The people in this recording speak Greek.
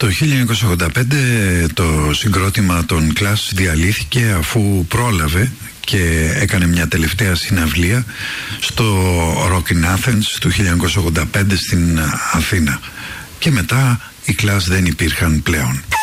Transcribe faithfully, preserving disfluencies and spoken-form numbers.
Το χίλια εννιακόσια ογδόντα πέντε το συγκρότημα των Clash διαλύθηκε αφού πρόλαβε και έκανε μια τελευταία συναυλία στο Rock in Athens του χίλια εννιακόσια ογδόντα πέντε στην Αθήνα. Και μετά οι Clash δεν υπήρχαν πλέον.